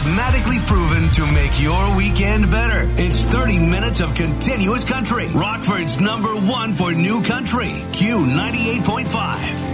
mathematically proven to make your weekend better. It's 30 minutes of continuous country. Rockford's #1 for new country. Q98.5.